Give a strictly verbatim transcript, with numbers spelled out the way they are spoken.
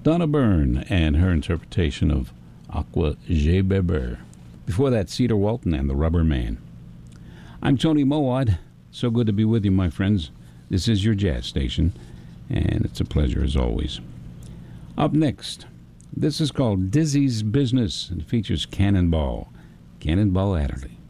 Donna Byrne and her interpretation of Aqua J. Beber. Before that, Cedar Walton and the Rubber Man. I'm Tony Mowat. So good to be with you, my friends. This is your jazz station, and it's a pleasure as always. Up next, this is called Dizzy's Business, and it features Cannonball, Cannonball Adderley.